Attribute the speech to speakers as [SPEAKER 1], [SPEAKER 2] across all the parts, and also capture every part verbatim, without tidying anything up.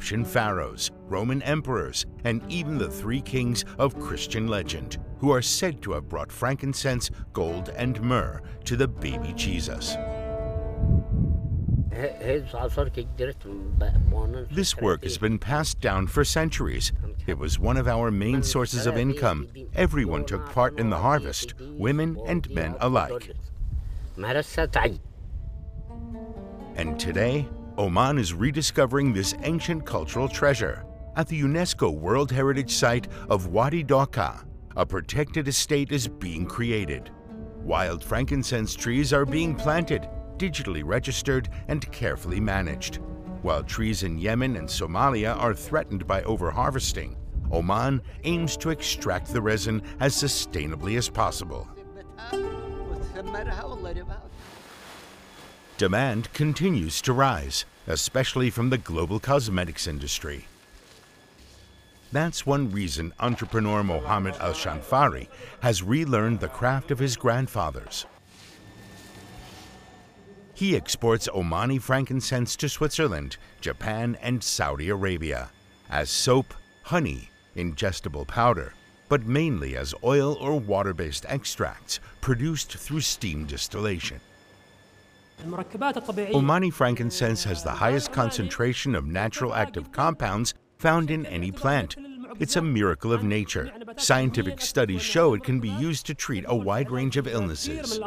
[SPEAKER 1] Egyptian pharaohs, Roman emperors, and even the three kings of Christian legend, who are said to have brought frankincense, gold, and myrrh to the baby Jesus. This work has been passed down for centuries. It was one of our main sources of income. Everyone took part in the harvest, women and men alike. And today, Oman is rediscovering this ancient cultural treasure. At the UNESCO World Heritage Site of Wadi Doka, a protected estate is being created. Wild frankincense trees are being planted, digitally registered and carefully managed. While trees in Yemen and Somalia are threatened by overharvesting, Oman aims to extract the resin as sustainably as possible. Demand continues to rise, especially from the global cosmetics industry. That's one reason entrepreneur Mohammed Al-Shanfari has relearned the craft of his grandfathers. He exports Omani frankincense to Switzerland, Japan, and Saudi Arabia as soap, honey, ingestible powder, but mainly as oil or water-based extracts produced through steam distillation. Omani frankincense has the highest concentration of natural active compounds found in any plant. It's a miracle of nature. Scientific studies show it can be used to treat a wide range of illnesses.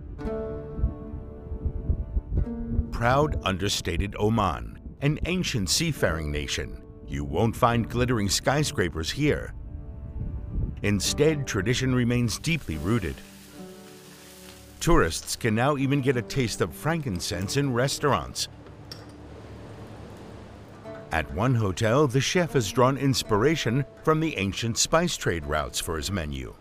[SPEAKER 1] Proud, understated Oman, an ancient seafaring nation. You won't find glittering skyscrapers here. Instead, tradition remains deeply rooted. Tourists can now even get a taste of frankincense in restaurants. At one hotel, the chef has drawn inspiration from the ancient spice trade routes for his menu.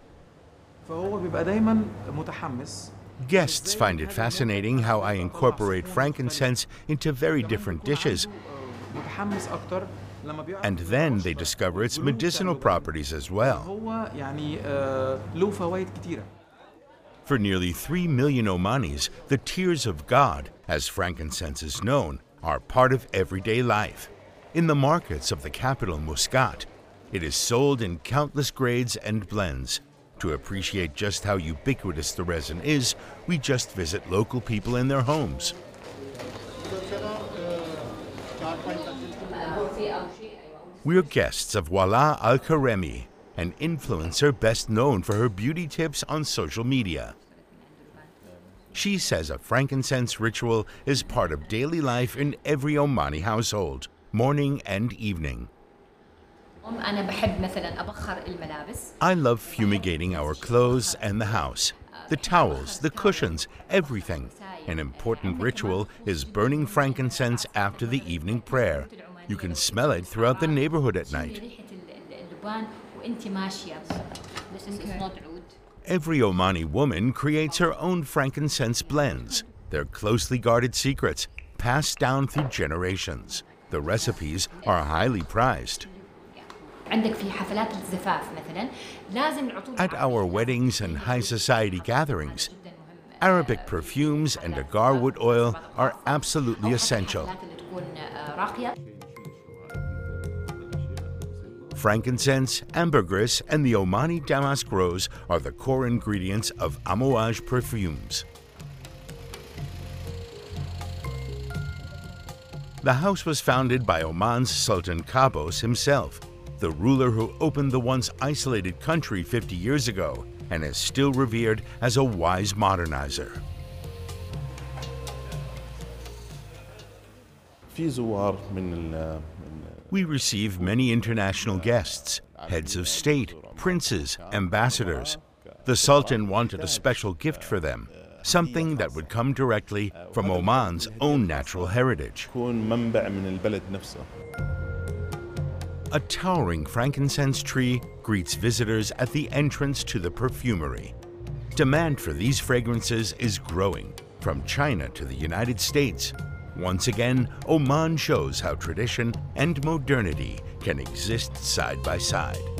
[SPEAKER 1] Guests find it fascinating how I incorporate frankincense into very different dishes, and then they discover its medicinal properties as well. For nearly three million Omanis, the tears of God, as frankincense is known, are part of everyday life. In the markets of the capital, Muscat, it is sold in countless grades and blends. To appreciate just how ubiquitous the resin is, we just visit local people in their homes. We're guests of Wala Al-Karemi, an influencer best known for her beauty tips on social media. She says a frankincense ritual is part of daily life in every Omani household, morning and evening. I love fumigating our clothes and the house, the towels, the cushions, everything. An important ritual is burning frankincense after the evening prayer. You can smell it throughout the neighborhood at night. Every Omani woman creates her own frankincense blends. They're closely guarded secrets, passed down through generations. The recipes are highly prized. At our weddings and high society gatherings, Arabic perfumes and agarwood oil are absolutely essential. Frankincense, ambergris, and the Omani damask rose are the core ingredients of Amouage perfumes. The house was founded by Oman's Sultan Qaboos himself, the ruler who opened the once isolated country fifty years ago and is still revered as a wise modernizer. We receive many international guests, heads of state, princes, ambassadors. The Sultan wanted a special gift for them, something that would come directly from Oman's own natural heritage. A towering frankincense tree greets visitors at the entrance to the perfumery. Demand for these fragrances is growing, from China to the United States. Once again, Oman shows how tradition and modernity can exist side by side.